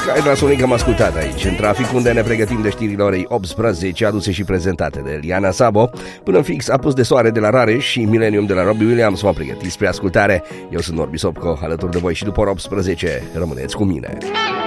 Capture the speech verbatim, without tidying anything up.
Hai la Sonic, am ascultat aici în trafic, unde ne pregătim de știrile orei optsprezece, aduse și prezentate de Liana Sabo. Până în fix, Apus de soare de la Rareș și Millennium de la Robbie Williams m-am pregătit spre ascultare. Eu sunt Norbi Sopco, alături de voi și după ora optsprezece. Rămâneți cu mine.